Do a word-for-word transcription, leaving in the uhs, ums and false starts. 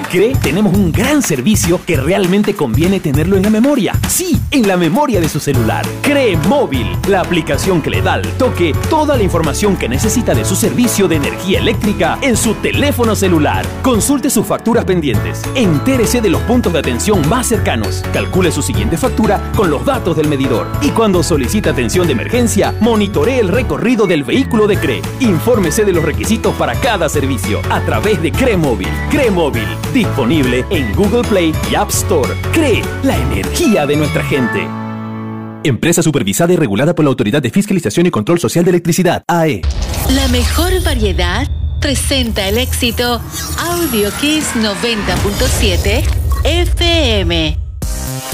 Cree tenemos un gran servicio que realmente conviene tenerlo en la memoria. Sí, en la memoria de su celular. Cree Móvil, la aplicación que le da al toque toda la información que necesita de su servicio de energía eléctrica en su teléfono celular. Consulte sus facturas pendientes. Entérese de los puntos de atención más cercanos. Calcule su siguiente factura con los datos del medidor. Y cuando solicite atención de emergencia, monitoree el recorrido del vehículo de Cree. Infórmese de los requisitos para cada servicio a través de Cree Móvil. Cree Móvil, disponible en Google Play y App Store. Cree, la energía de nuestra gente. Empresa supervisada y regulada por la Autoridad de Fiscalización y Control Social de Electricidad, A E. La mejor variedad presenta el éxito Audio Kiss noventa punto siete F M.